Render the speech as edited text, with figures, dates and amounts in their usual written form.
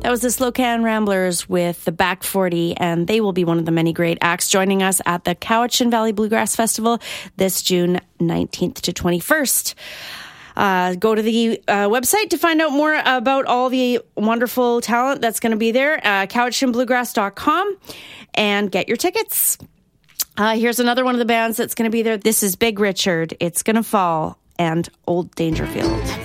That was the Slocan Ramblers with the Back 40, and they will be one of the many great acts joining us at the Cowichan Valley Bluegrass Festival this June 19th to 21st. Go to the website to find out more about all the wonderful talent that's going to be there, cowichanbluegrass.com, and get your tickets. Here's another one of the bands that's going to be there. This is Big Richard, It's Gonna Fall, and Old Dangerfield.